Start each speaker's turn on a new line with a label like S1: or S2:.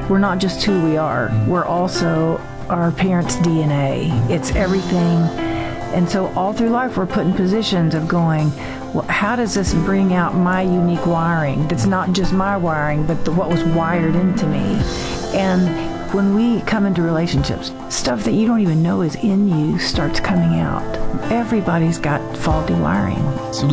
S1: we're not just who we are. We're also our parents' DNA. It's everything. And so all through life, we're put in positions of going, well, how does this bring out my unique wiring? That's not just my wiring, but what was wired into me. And when we come into relationships, stuff that you don't even know is in you starts coming out. Everybody's got faulty wiring.
S2: So